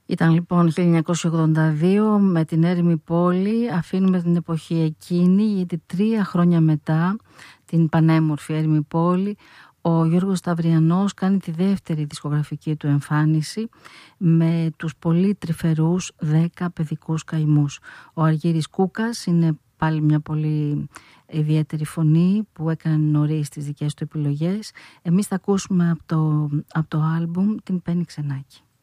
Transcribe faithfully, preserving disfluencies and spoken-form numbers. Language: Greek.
Ήταν λοιπόν χίλια εννιακόσια ογδόντα δύο, με την έρημη πόλη αφήνουμε την εποχή εκείνη, γιατί τρία χρόνια μετά την πανέμορφη έρημη πόλη ο Γιώργος Σταυριανός κάνει τη δεύτερη δισκογραφική του εμφάνιση με τους πολύ τρυφερούς δέκα παιδικούς καημούς. Ο Αργύρης Κούκας είναι πάλι μια πολύ ιδιαίτερη φωνή που έκανε νωρίς τις δικές του επιλογές. Εμείς θα ακούσουμε από το, από το άλμπουμ την Πέννη Ξενάκη.